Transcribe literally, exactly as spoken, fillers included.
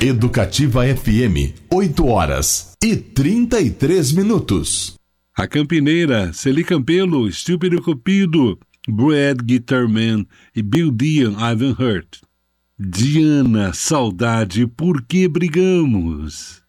Educativa F M, oito horas e trinta e três minutos. A Campineira, Celi Campelo, Estúpido Cupido, Brad Guitarman e Bill Dian, Ivan Hurt. Diana, saudade, por que brigamos?